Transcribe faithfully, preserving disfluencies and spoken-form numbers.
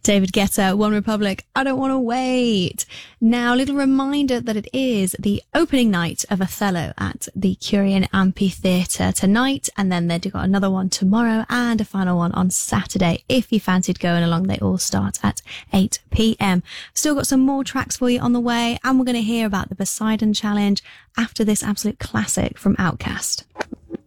David Guetta, One Republic, I Don't Want to Wait. Now, a little reminder that it is the opening night of Othello at the Curian Amphitheatre tonight, and then they've got another one tomorrow and a final one on Saturday. If you fancied going along, they all start at eight p.m. Still got some more tracks for you on the way, and we're going to hear about the Poseidon Challenge after this absolute classic from Outkast.